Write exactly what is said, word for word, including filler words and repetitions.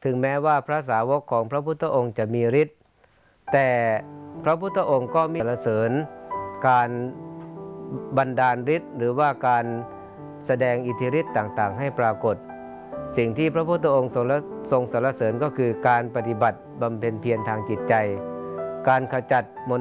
ถึงแม้ว่าพระสาวกของพระพุทธองค์จะมีฤทธิ์แต่พระพุทธองค์ก็มีสรรเสริญการบันดาลฤทธิ์หรือว่าการแสดงอิทธิฤทธิ์ต่างๆให้ปรากฏสิ่งที่พระพุทธองค์ทรงทรงสรรเสริญก็คือการปฏิบัติบำเพ็ญเพียรทางจิตใจการขจัดมล